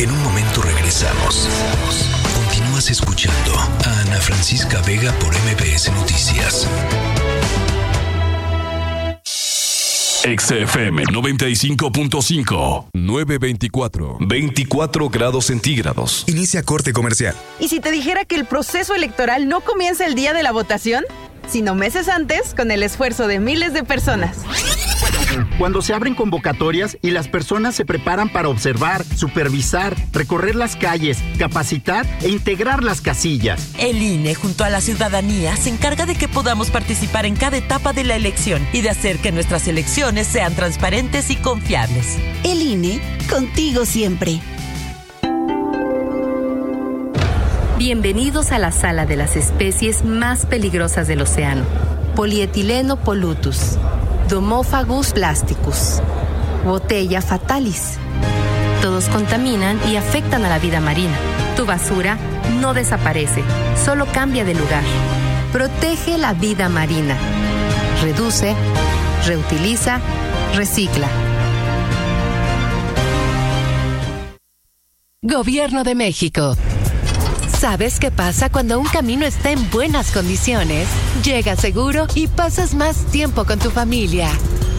En un momento regresamos. Continúas escuchando a Ana Francisca Vega por MBS Noticias. XFM 95.5. 924. 24 grados centígrados. Inicia corte comercial. ¿Y si te dijera que el proceso electoral no comienza el día de la votación, sino meses antes, con el esfuerzo de miles de personas? Cuando se abren convocatorias y las personas se preparan para observar, supervisar, recorrer las calles, capacitar e integrar las casillas. El INE, junto a la ciudadanía, se encarga de que podamos participar en cada etapa de la elección y de hacer que nuestras elecciones sean transparentes y confiables. El INE, contigo siempre. Bienvenidos a la sala de las especies más peligrosas del océano. Polietileno pollutus, Domophagus plasticus, Botella fatalis. Todos contaminan y afectan a la vida marina. Tu basura no desaparece, solo cambia de lugar. Protege la vida marina. Reduce, reutiliza, recicla. Gobierno de México. ¿Sabes qué pasa cuando un camino está en buenas condiciones? Llegas seguro y pasas más tiempo con tu familia.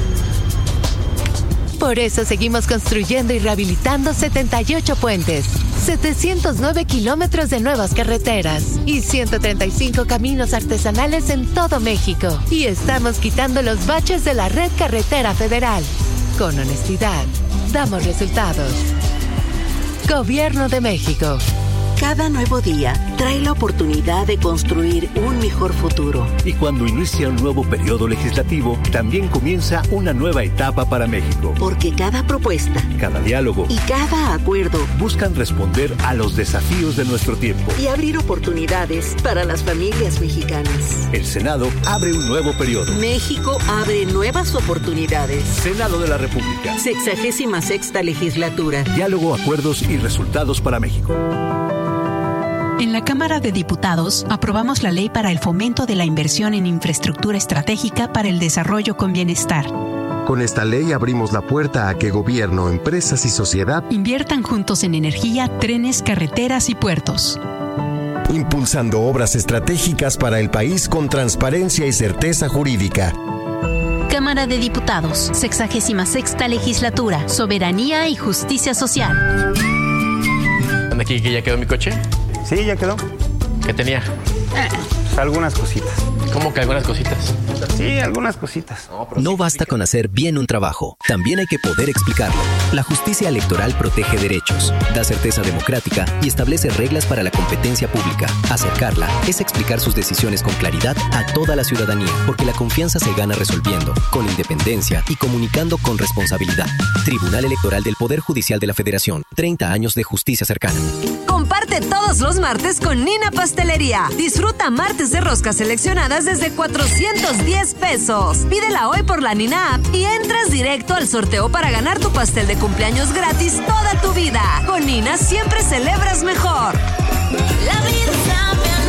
Por eso seguimos construyendo y rehabilitando 78 puentes, 709 kilómetros de nuevas carreteras y 135 caminos artesanales en todo México. Y estamos quitando los baches de la red carretera federal. Con honestidad, damos resultados. Gobierno de México. Cada nuevo día trae la oportunidad de construir un mejor futuro. Y cuando inicia un nuevo periodo legislativo, también comienza una nueva etapa para México. Porque cada propuesta, cada diálogo y cada acuerdo buscan responder a los desafíos de nuestro tiempo y abrir oportunidades para las familias mexicanas. El Senado abre un nuevo periodo. México abre nuevas oportunidades. Senado de la República. 66ª legislatura. Diálogo, acuerdos y resultados para México. En la Cámara de Diputados aprobamos la ley para el fomento de la inversión en infraestructura estratégica para el desarrollo con bienestar. Con esta ley abrimos la puerta a que gobierno, empresas y sociedad inviertan juntos en energía, trenes, carreteras y puertos. Impulsando obras estratégicas para el país con transparencia y certeza jurídica. Cámara de Diputados, 66ª legislatura, soberanía y justicia social. ¿Anda aquí que ya quedó mi coche? Sí, ya quedó. ¿Qué tenía? Pues algunas cositas. ¿Cómo que algunas cositas? Sí, algunas cositas. No basta con hacer bien un trabajo, también hay que poder explicarlo. La justicia electoral protege derechos, da certeza democrática y establece reglas para la competencia pública. Acercarla es explicar sus decisiones con claridad a toda la ciudadanía, porque la confianza se gana resolviendo, con independencia y comunicando con responsabilidad. Tribunal Electoral del Poder Judicial de la Federación, 30 años de justicia cercana. Comparte todos los martes con Nina Pastelería. Disfruta martes de roscas seleccionadas desde 410 pesos. Pídela hoy por la Nina App y entras directo al sorteo para ganar tu pastel de cumpleaños gratis toda tu vida. Con Nina siempre celebras mejor. La vida sabe a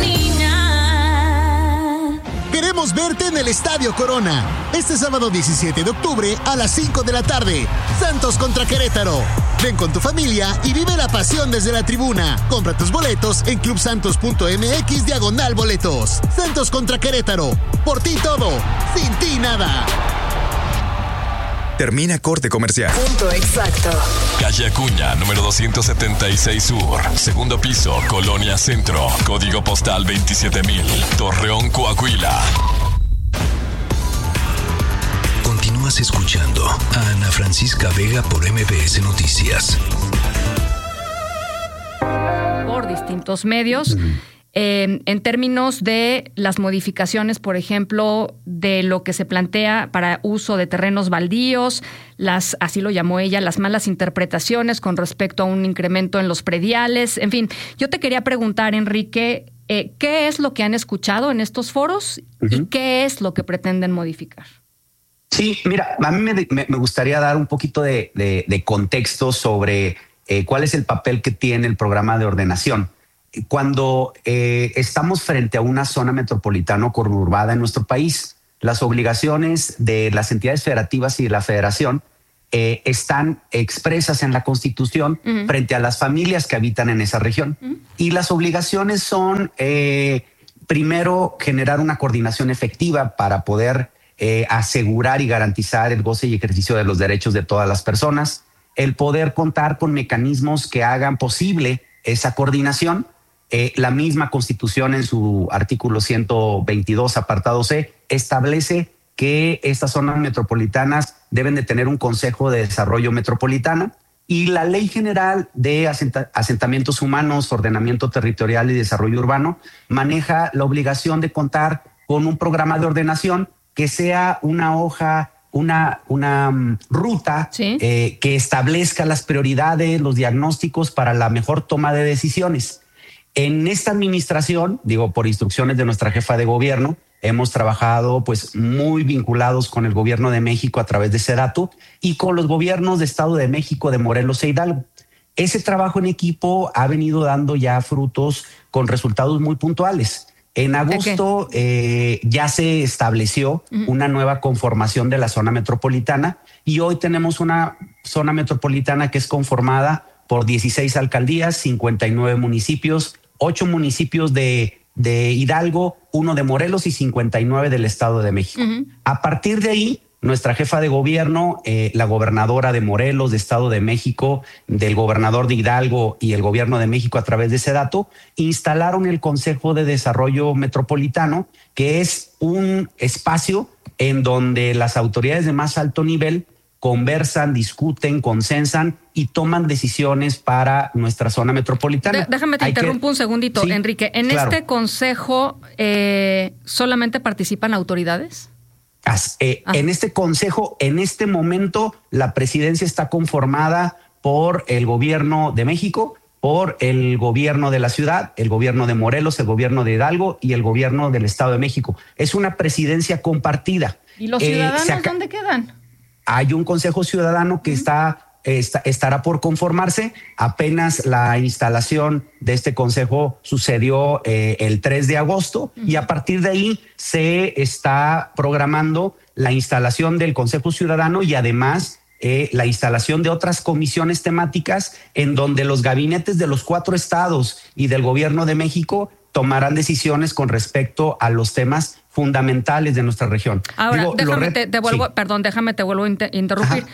Nina. Queremos verte en el Estadio Corona. Este sábado 17 de octubre a las 5 de la tarde. Santos contra Querétaro. Ven con tu familia y vive la pasión desde la tribuna. Compra tus boletos en clubsantos.mx/boletos. Santos contra Querétaro. Por ti todo, sin ti nada. Termina corte comercial. Punto exacto. Calle Acuña, número 276 Sur. Segundo piso, Colonia Centro. Código postal 27000. Torreón, Coahuila. Continúas escuchando a Ana Francisca Vega por MBS Noticias. Por distintos medios. En términos de las modificaciones, por ejemplo, de lo que se plantea para uso de terrenos baldíos, así lo llamó ella, las malas interpretaciones con respecto a un incremento en los prediales. En fin, yo te quería preguntar, Enrique, ¿qué es lo que han escuchado en estos foros y qué es lo que pretenden modificar? Sí, mira, a mí me gustaría dar un poquito de contexto sobre cuál es el papel que tiene el programa de ordenación. Cuando estamos frente a una zona metropolitana o conurbada en nuestro país, las obligaciones de las entidades federativas y de la federación están expresas en la Constitución frente a las familias que habitan en esa región. Y las obligaciones son, primero, generar una coordinación efectiva para poder asegurar y garantizar el goce y ejercicio de los derechos de todas las personas, el poder contar con mecanismos que hagan posible esa coordinación. La misma Constitución, en su artículo 122, apartado C, establece que estas zonas metropolitanas deben de tener un Consejo de Desarrollo Metropolitana, y la Ley General de Asentamientos Humanos, Ordenamiento Territorial y Desarrollo Urbano maneja la obligación de contar con un programa de ordenación que sea una hoja, una ruta que establezca las prioridades, los diagnósticos para la mejor toma de decisiones. En esta administración, por instrucciones de nuestra jefa de gobierno, hemos trabajado pues muy vinculados con el gobierno de México a través de SEDATU y con los gobiernos de Estado de México, de Morelos e Hidalgo. Ese trabajo en equipo ha venido dando ya frutos con resultados muy puntuales. En agosto ya se estableció una nueva conformación de la zona metropolitana, y hoy tenemos una zona metropolitana que es conformada por 16 alcaldías, 59 municipios, 8 municipios de Hidalgo, 1 de Morelos y 59 del Estado de México. A partir de ahí, nuestra jefa de gobierno, la gobernadora de Morelos, de Estado de México, del gobernador de Hidalgo y el gobierno de México a través de SEDATU, instalaron el Consejo de Desarrollo Metropolitano, que es un espacio en donde las autoridades de más alto nivel conversan, discuten, consensan y toman decisiones para nuestra zona metropolitana. Déjame te interrumpo un segundito, sí, Enrique. ¿En este consejo solamente participan autoridades? En este consejo, en este momento, la presidencia está conformada por el gobierno de México, por el gobierno de la ciudad, el gobierno de Morelos, el gobierno de Hidalgo y el gobierno del Estado de México. Es una presidencia compartida. ¿Y los ciudadanos dónde quedan? Hay un consejo ciudadano que estará por conformarse. Apenas la instalación de este consejo sucedió el 3 de agosto y a partir de ahí se está programando la instalación del consejo ciudadano y además la instalación de otras comisiones temáticas en donde los gabinetes de los 4 estados y del gobierno de México tomarán decisiones con respecto a los temas fundamentales de nuestra región. Ahora, déjame te vuelvo a interrumpir.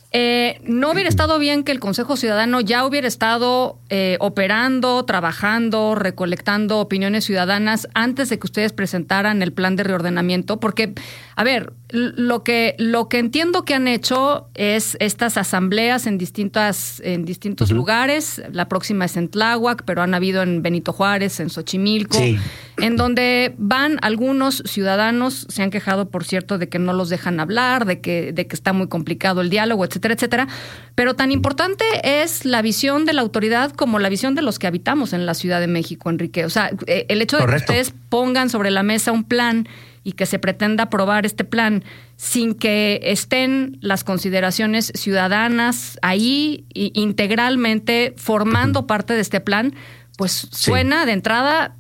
¿No hubiera estado bien que el Consejo Ciudadano ya hubiera estado operando, trabajando, recolectando opiniones ciudadanas antes de que ustedes presentaran el plan de reordenamiento? Porque, a ver, lo que entiendo que han hecho es estas asambleas en distintos lugares. La próxima es en Tláhuac, pero han habido en Benito Juárez, en Xochimilco, en donde van algunos ciudadanos, se han quejado, por cierto, de que no los dejan hablar, de que está muy complicado el diálogo, etcétera, etcétera. Pero tan importante es la visión de la autoridad como la visión de los que habitamos en la Ciudad de México, Enrique. O sea, el hecho de que ustedes pongan sobre la mesa un plan y que se pretenda aprobar este plan sin que estén las consideraciones ciudadanas ahí integralmente formando parte de este plan, pues suena de entrada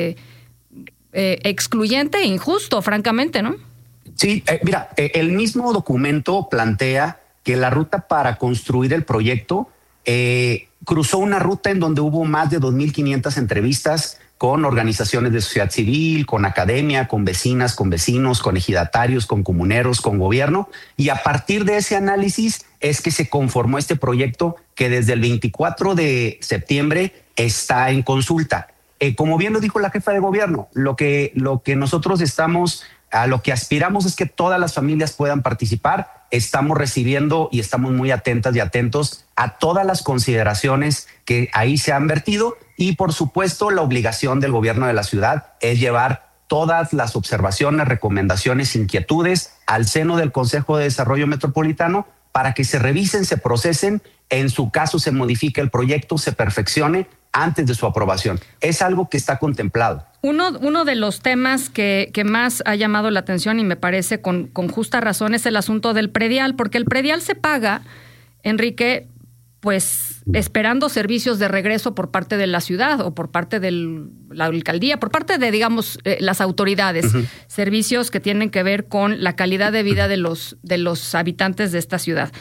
excluyente e injusto, francamente, ¿no? Sí, mira, el mismo documento plantea que la ruta para construir el proyecto cruzó una ruta en donde hubo más de 2.500 entrevistas con organizaciones de sociedad civil, con academia, con vecinas, con vecinos, con ejidatarios, con comuneros, con gobierno. Y a partir de ese análisis es que se conformó este proyecto que desde el 24 de septiembre está en consulta. Como bien lo dijo la jefa de gobierno, lo que nosotros a lo que aspiramos es que todas las familias puedan participar. Estamos recibiendo y estamos muy atentas y atentos a todas las consideraciones que ahí se han vertido y, por supuesto, la obligación del gobierno de la ciudad es llevar todas las observaciones, recomendaciones, inquietudes al seno del Consejo de Desarrollo Metropolitano para que se revisen, se procesen, en su caso se modifique el proyecto, se perfeccione antes de su aprobación. Es algo que está contemplado. Uno de los temas que más ha llamado la atención y me parece con justa razón es el asunto del predial, porque el predial se paga, Enrique, pues esperando servicios de regreso por parte de la ciudad o por parte de la alcaldía, por parte de, digamos, las autoridades, servicios que tienen que ver con la calidad de vida de los habitantes de esta ciudad.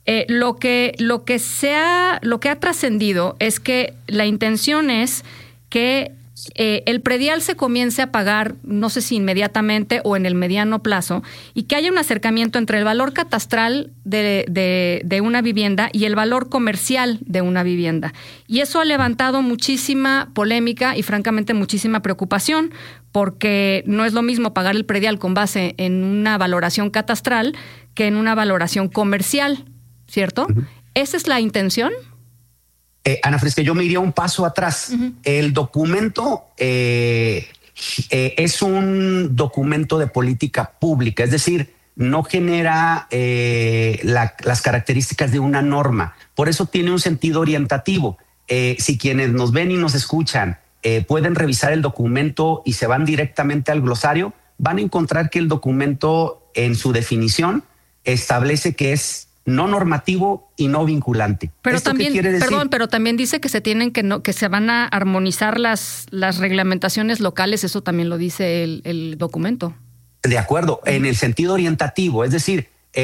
Lo que ha trascendido es que la intención es que el predial se comience a pagar, no sé si inmediatamente o en el mediano plazo, y que haya un acercamiento entre el valor catastral de una vivienda y el valor comercial de una vivienda. Y eso ha levantado muchísima polémica y francamente muchísima preocupación, porque no es lo mismo pagar el predial con base en una valoración catastral que en una valoración comercial, ¿cierto? Uh-huh. ¿Esa es la intención? Ana Fresca, yo me iría un paso atrás. Uh-huh. El documento es un documento de política pública, es decir, no genera las características de una norma. Por eso tiene un sentido orientativo. Si quienes nos ven y nos escuchan pueden revisar el documento y se van directamente al glosario, van a encontrar que el documento en su definición establece que es no normativo y no vinculante. Pero también, pero también dice que que se van a armonizar las reglamentaciones locales, eso también lo dice el documento. De acuerdo, en el sentido orientativo, es decir,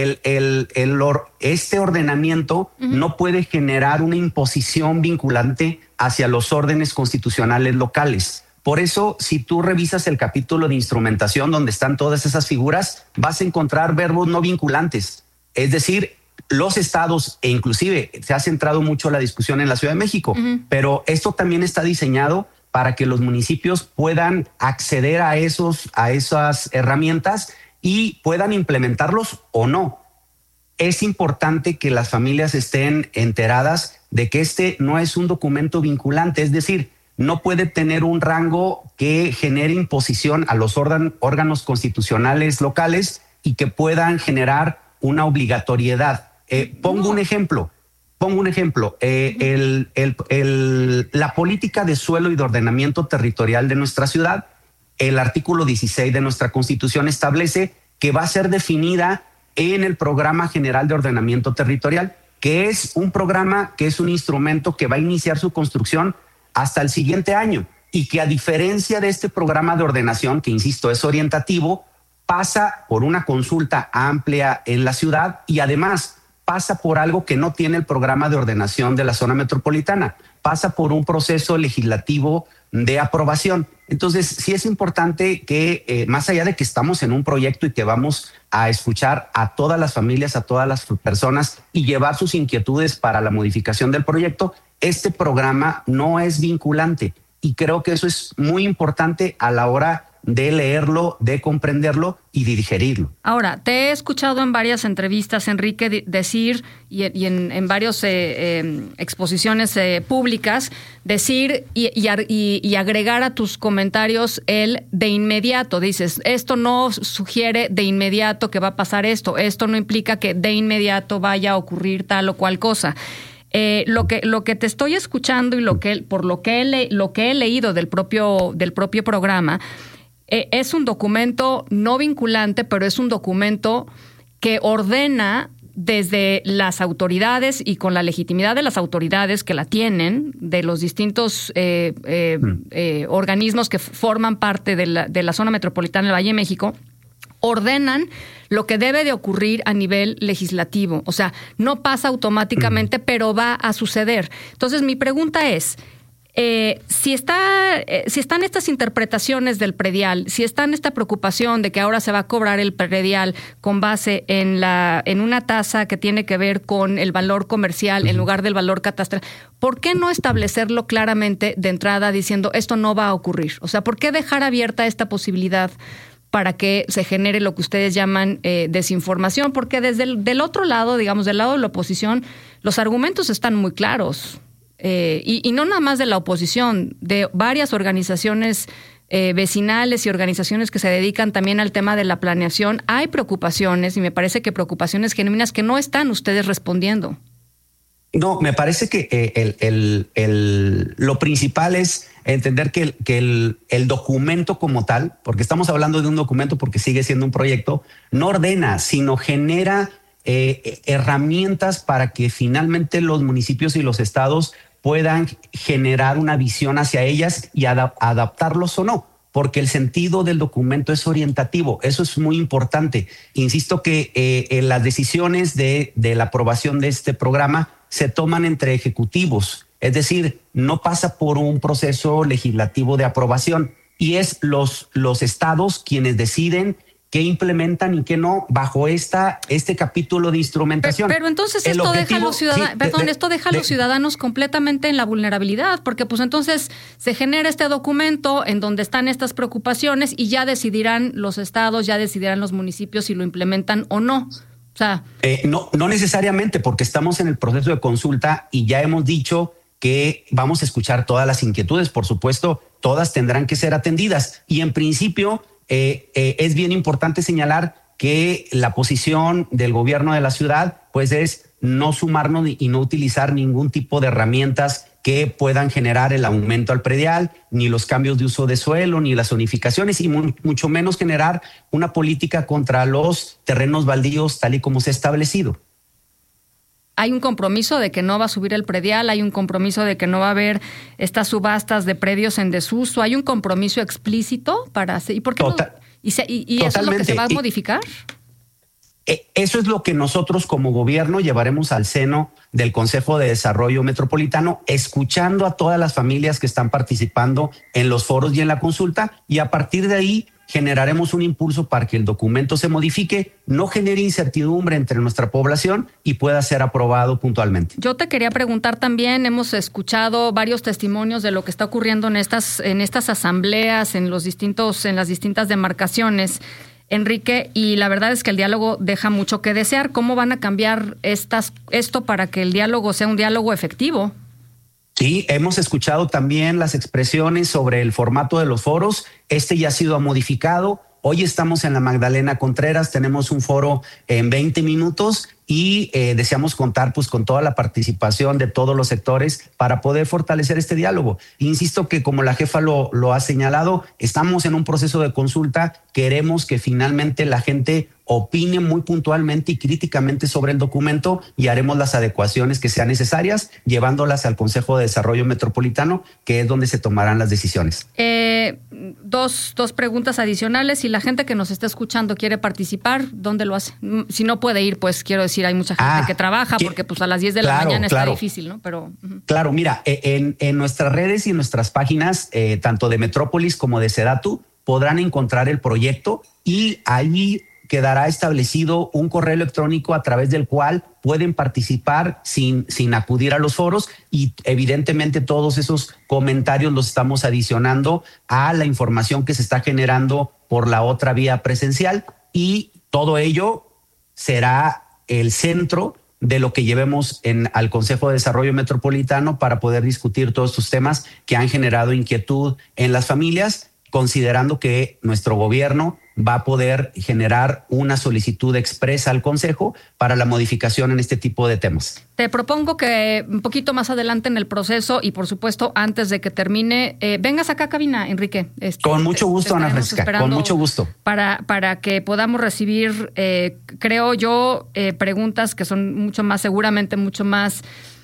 este ordenamiento no puede generar una imposición vinculante hacia los órdenes constitucionales locales. Por eso, si tú revisas el capítulo de instrumentación donde están todas esas figuras, vas a encontrar verbos no vinculantes. Es decir, los estados, e inclusive se ha centrado mucho la discusión en la Ciudad de México, pero esto también está diseñado para que los municipios puedan acceder a esas herramientas y puedan implementarlos o no. Es importante que las familias estén enteradas de que este no es un documento vinculante, es decir, no puede tener un rango que genere imposición a los órganos constitucionales locales y que puedan generar una obligatoriedad. Pongo un ejemplo. La política de suelo y de ordenamiento territorial de nuestra ciudad, el artículo 16 de nuestra Constitución establece que va a ser definida en el Programa General de Ordenamiento Territorial, que es un programa, que es un instrumento que va a iniciar su construcción hasta el siguiente año y que, a diferencia de este programa de ordenación, que insisto es orientativo, pasa por una consulta amplia en la ciudad y además pasa por algo que no tiene el programa de ordenación de la zona metropolitana, pasa por un proceso legislativo de aprobación. Entonces, sí es importante que, más allá de que estamos en un proyecto y que vamos a escuchar a todas las familias, a todas las personas y llevar sus inquietudes para la modificación del proyecto, este programa no es vinculante. Y creo que eso es muy importante a la hora de leerlo, de comprenderlo y de digerirlo. Ahora, te he escuchado en varias entrevistas, Enrique, decir, y en varias exposiciones públicas, decir y agregar a tus comentarios el de inmediato. Dices, esto no sugiere de inmediato que va a pasar esto no implica que de inmediato vaya a ocurrir tal o cual cosa. Lo que te estoy escuchando y lo que he leído del propio programa, es un documento no vinculante, pero es un documento que ordena desde las autoridades y con la legitimidad de las autoridades que la tienen, de los distintos organismos que forman parte de la zona metropolitana del Valle de México, ordenan lo que debe de ocurrir a nivel legislativo. O sea, no pasa automáticamente, pero va a suceder. Entonces, mi pregunta es, si están estas interpretaciones del predial, si está esta preocupación de que ahora se va a cobrar el predial con base en una tasa que tiene que ver con el valor comercial en lugar del valor catastral, ¿por qué no establecerlo claramente de entrada diciendo esto no va a ocurrir? O sea, ¿por qué dejar abierta esta posibilidad para que se genere lo que ustedes llaman desinformación? Porque desde del otro lado, digamos, del lado de la oposición, los argumentos están muy claros. Y no nada más de la oposición, de varias organizaciones vecinales y organizaciones que se dedican también al tema de la planeación. Hay preocupaciones, y me parece que preocupaciones genuinas que no están ustedes respondiendo. No, me parece que lo principal es entender que el documento como tal, porque estamos hablando de un documento porque sigue siendo un proyecto, no ordena, sino genera herramientas para que finalmente los municipios y los estados puedan generar una visión hacia ellas y adaptarlos o no. porque el sentido del documento es orientativo. Eso es muy importante. Insisto que las decisiones de la aprobación de este programa se toman entre ejecutivos, es decir, no pasa por un proceso legislativo de aprobación y es los estados quienes deciden qué implementan y qué no bajo este capítulo de instrumentación. Pero entonces esto deja a los los ciudadanos completamente en la vulnerabilidad, porque pues entonces se genera este documento en donde están estas preocupaciones y ya decidirán los estados, ya decidirán los municipios si lo implementan o no. O sea, no necesariamente, porque estamos en el proceso de consulta y ya hemos dicho que vamos a escuchar todas las inquietudes. Por supuesto, todas tendrán que ser atendidas y en principio es bien importante señalar que la posición del gobierno de la ciudad pues es no sumarnos y no utilizar ningún tipo de herramientas que puedan generar el aumento al predial, ni los cambios de uso de suelo, ni las zonificaciones y mucho menos generar una política contra los terrenos baldíos tal y como se ha establecido. Hay un compromiso de que no va a subir el predial, hay un compromiso de que no va a haber estas subastas de predios en desuso, hay un compromiso explícito para hacer. ¿Y por qué ¿Y eso es lo que se va a modificar? Eso es lo que nosotros como gobierno llevaremos al seno del Consejo de Desarrollo Metropolitano, escuchando a todas las familias que están participando en los foros y en la consulta, y a partir de ahí generaremos un impulso para que el documento se modifique, no genere incertidumbre entre nuestra población y pueda ser aprobado puntualmente. Yo te quería preguntar también, hemos escuchado varios testimonios de lo que está ocurriendo en estas asambleas, en las distintas demarcaciones, Enrique, y la verdad es que el diálogo deja mucho que desear. ¿Cómo van a cambiar esto para que el diálogo sea un diálogo efectivo? Sí, hemos escuchado también las expresiones sobre el formato de los foros. Este ya ha sido modificado. Hoy estamos en la Magdalena Contreras, tenemos un foro en 20 minutos y deseamos contar pues con toda la participación de todos los sectores para poder fortalecer este diálogo. Insisto que como la jefa lo ha señalado, estamos en un proceso de consulta, queremos que finalmente la gente opine muy puntualmente y críticamente sobre el documento y haremos las adecuaciones que sean necesarias, llevándolas al Consejo de Desarrollo Metropolitano, que es donde se tomarán las decisiones. Dos preguntas adicionales. Si la gente que nos está escuchando quiere participar, ¿dónde lo hace? Si no puede ir, pues quiero decir, hay mucha gente que trabaja porque pues a las 10 de la mañana está difícil, ¿no? Pero Claro, mira, en nuestras redes y en nuestras páginas, tanto de Metrópolis como de Sedatu, podrán encontrar el proyecto y ahí quedará establecido un correo electrónico a través del cual pueden participar sin acudir a los foros y evidentemente todos esos comentarios los estamos adicionando a la información que se está generando por la otra vía presencial y todo ello será el centro de lo que llevemos al Consejo de Desarrollo Metropolitano para poder discutir todos estos temas que han generado inquietud en las familias, considerando que nuestro gobierno va a poder generar una solicitud expresa al Consejo para la modificación en este tipo de temas. Te propongo que un poquito más adelante en el proceso y por supuesto antes de que termine, vengas acá a cabina, Enrique. Con mucho gusto, Ana Francisca, con mucho gusto. Para que podamos recibir, creo yo, preguntas que son seguramente mucho más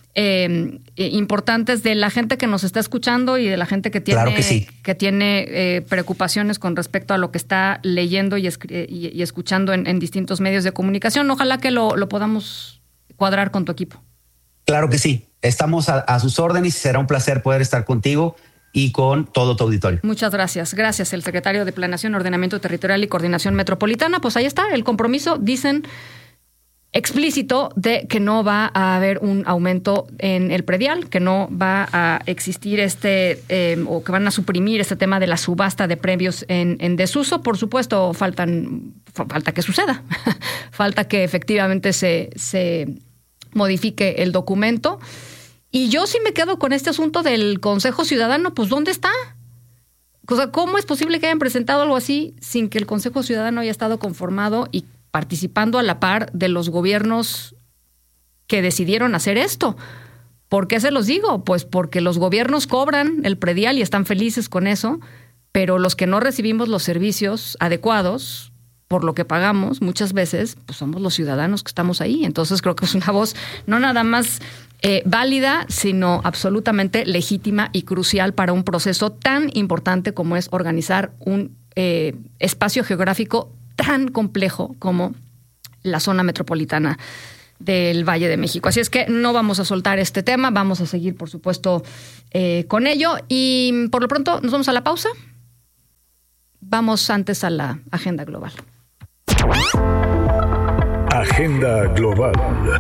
importantes de la gente que nos está escuchando y de la gente que tiene, claro que sí, que tiene preocupaciones con respecto a lo que está leyendo y escuchando en distintos medios de comunicación. Ojalá que lo podamos cuadrar con tu equipo. Claro que sí, estamos a sus órdenes y será un placer poder estar contigo y con todo tu auditorio. Muchas gracias. Gracias, el secretario de Planeación, Ordenamiento Territorial y Coordinación Metropolitana. Pues ahí está, el compromiso, dicen, explícito de que no va a haber un aumento en el predial, que no va a existir o que van a suprimir este tema de la subasta de predios en desuso. Por supuesto, falta que suceda, falta que efectivamente se modifique el documento. Y yo sí me quedo con este asunto del Consejo Ciudadano, pues ¿dónde está? O sea, ¿cómo es posible que hayan presentado algo así sin que el Consejo Ciudadano haya estado conformado y participando a la par de los gobiernos que decidieron hacer esto? ¿Por qué se los digo? Pues porque los gobiernos cobran el predial y están felices con eso, pero los que no recibimos los servicios adecuados por lo que pagamos muchas veces, pues somos los ciudadanos que estamos ahí. Entonces creo que es una voz no nada más válida, sino absolutamente legítima y crucial para un proceso tan importante como es organizar un espacio geográfico tan complejo como la zona metropolitana del Valle de México. Así es que no vamos a soltar este tema, vamos a seguir, por supuesto, con ello. Y por lo pronto nos vamos a la pausa. Vamos antes a la agenda global. Agenda global.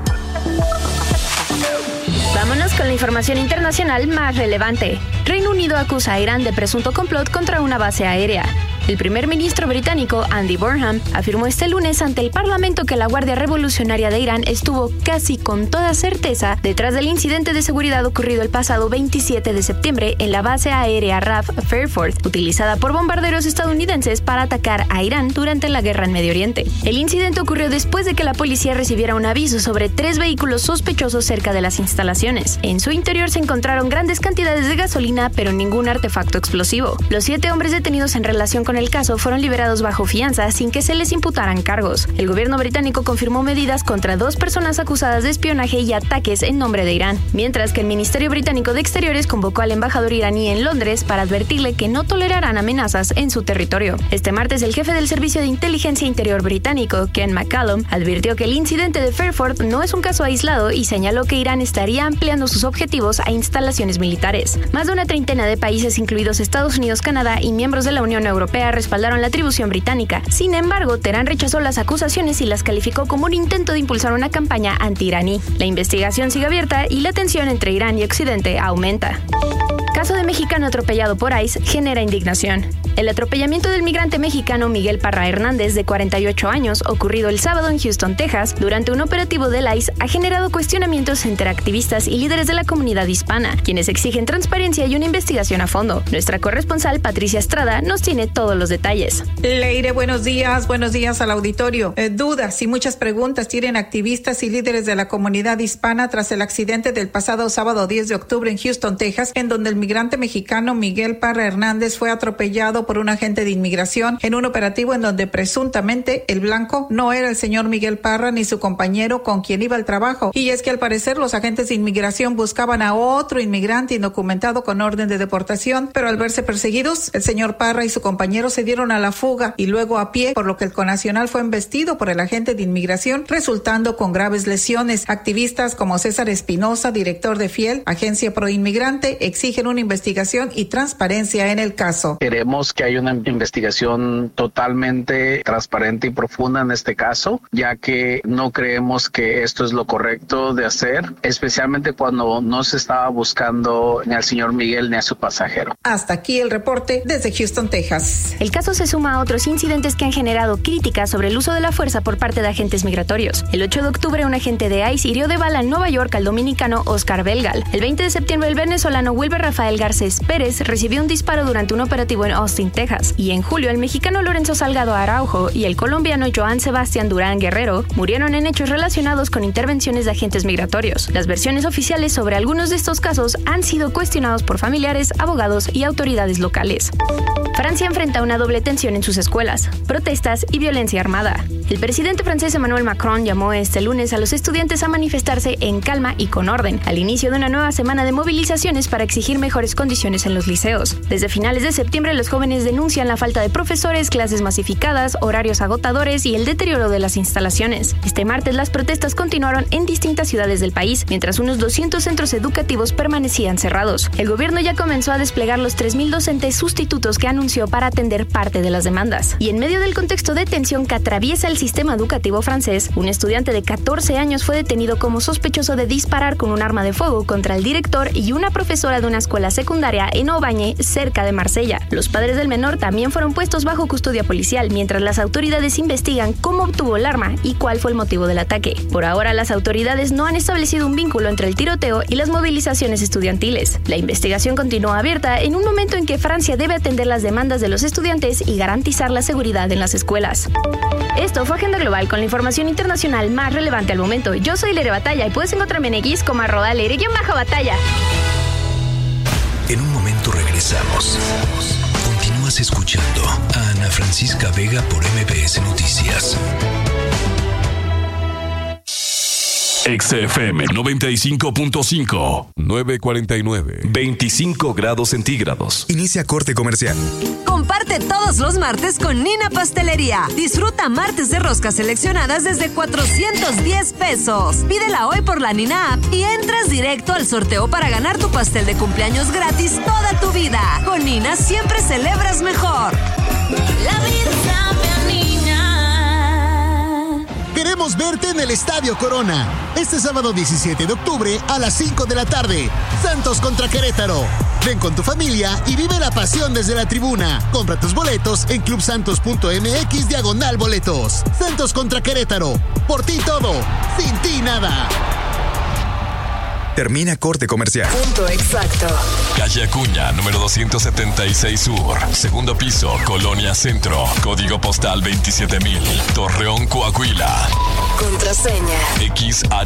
Vámonos con la información internacional más relevante. Reino Unido acusa a Irán de presunto complot contra una base aérea. El primer ministro británico, Andy Burnham, afirmó este lunes ante el Parlamento que la Guardia Revolucionaria de Irán estuvo casi con toda certeza detrás del incidente de seguridad ocurrido el pasado 27 de septiembre en la base aérea RAF Fairford, utilizada por bombarderos estadounidenses para atacar a Irán durante la guerra en Medio Oriente. El incidente ocurrió después de que la policía recibiera un aviso sobre 3 vehículos sospechosos cerca de las instalaciones. En su interior se encontraron grandes cantidades de gasolina, pero ningún artefacto explosivo. Los 7 hombres detenidos en relación con el caso fueron liberados bajo fianza sin que se les imputaran cargos. El gobierno británico confirmó medidas contra 2 personas acusadas de espionaje y ataques en nombre de Irán, mientras que el Ministerio Británico de Exteriores convocó al embajador iraní en Londres para advertirle que no tolerarán amenazas en su territorio. Este martes, el jefe del Servicio de Inteligencia Interior británico, Ken McCallum, advirtió que el incidente de Fairford no es un caso aislado y señaló que Irán estaría ampliando sus objetivos a instalaciones militares. Más de una treintena de países, incluidos Estados Unidos, Canadá y miembros de la Unión Europea, respaldaron la atribución británica. Sin embargo, Teherán rechazó las acusaciones y las calificó como un intento de impulsar una campaña anti-iraní. La investigación sigue abierta y la tensión entre Irán y Occidente aumenta. Caso de mexicano atropellado por ICE genera indignación. El atropellamiento del migrante mexicano Miguel Parra Hernández, de 48 años, ocurrido el sábado en Houston, Texas, durante un operativo del ICE, ha generado cuestionamientos entre activistas y líderes de la comunidad hispana, quienes exigen transparencia y una investigación a fondo. Nuestra corresponsal Patricia Estrada nos tiene todos los detalles. Leire, buenos días al auditorio. Dudas y muchas preguntas tienen activistas y líderes de la comunidad hispana tras el accidente del pasado sábado 10 de octubre en Houston, Texas, en donde el migrante mexicano Miguel Parra Hernández fue atropellado por un agente de inmigración en un operativo en donde presuntamente el blanco no era el señor Miguel Parra ni su compañero con quien iba al trabajo. Y es que al parecer los agentes de inmigración buscaban a otro inmigrante indocumentado con orden de deportación, pero al verse perseguidos, el señor Parra y su compañero se dieron a la fuga y luego a pie, por lo que el connacional fue embestido por el agente de inmigración, resultando con graves lesiones. Activistas como César Espinosa, director de FIEL, Agencia Pro Inmigrante, exigen una investigación y transparencia en el caso. Queremos que haya una investigación totalmente transparente y profunda en este caso, ya que no creemos que esto es lo correcto de hacer, especialmente cuando no se estaba buscando ni al señor Miguel ni a su pasajero. Hasta aquí el reporte desde Houston, Texas. El caso se suma a otros incidentes que han generado críticas sobre el uso de la fuerza por parte de agentes migratorios. El 8 de octubre, un agente de ICE hirió de bala en Nueva York al dominicano Oscar Belgal. El 20 de septiembre, el venezolano Wilber Rafael Garcés Pérez recibió un disparo durante un operativo en Austin, Texas. Y en julio, el mexicano Lorenzo Salgado Araujo y el colombiano Joan Sebastián Durán Guerrero murieron en hechos relacionados con intervenciones de agentes migratorios. Las versiones oficiales sobre algunos de estos casos han sido cuestionados por familiares, abogados y autoridades locales. Francia enfrenta una doble tensión en sus escuelas, protestas y violencia armada. El presidente francés Emmanuel Macron llamó este lunes a los estudiantes a manifestarse en calma y con orden, al inicio de una nueva semana de movilizaciones para exigir mejores condiciones en los liceos. Desde finales de septiembre, los jóvenes denuncian la falta de profesores, clases masificadas, horarios agotadores y el deterioro de las instalaciones. Este martes, las protestas continuaron en distintas ciudades del país, mientras unos 200 centros educativos permanecían cerrados. El gobierno ya comenzó a desplegar los 3,000 docentes sustitutos que anunció para atender parte de las demandas. Y en medio del contexto de tensión que atraviesa el sistema educativo francés, un estudiante de 14 años fue detenido como sospechoso de disparar con un arma de fuego contra el director y una profesora de una escuela secundaria en Aubagne, cerca de Marsella. Los padres del menor también fueron puestos bajo custodia policial, mientras las autoridades investigan cómo obtuvo el arma y cuál fue el motivo del ataque. Por ahora, las autoridades no han establecido un vínculo entre el tiroteo y las movilizaciones estudiantiles. La investigación continúa abierta en un momento en que Francia debe atender las demandas de los estudiantes y garantizar la seguridad en las escuelas. Esto fue Agenda Global con la información internacional más relevante al momento. Yo soy Leire Batalla y puedes encontrarme en X como @Leire_Batalla. En un momento regresamos. Continúas escuchando a Ana Francisca Vega por MBS Noticias. XFM 95.5. 9:49. 25 grados centígrados. Inicia corte comercial. Comparte todos los martes con Nina Pastelería. Disfruta martes de roscas seleccionadas desde 410 pesos. Pídela hoy por la Nina App y entras directo al sorteo para ganar tu pastel de cumpleaños gratis toda tu vida. Con Nina siempre celebras mejor. La vida sabe a niña. Queremos verte en el Estadio Corona. Este sábado 17 de octubre a las 5 de la tarde. Santos contra Querétaro. Ven con tu familia y vive la pasión desde la tribuna. Compra tus boletos en clubsantos.mx/boletos. Santos contra Querétaro. Por ti todo, sin ti nada. Termina corte comercial. Punto exacto. Calle Acuña, número 276 Sur. Segundo piso, Colonia Centro. Código postal 27,000. Torreón, Coahuila. Contraseña. XH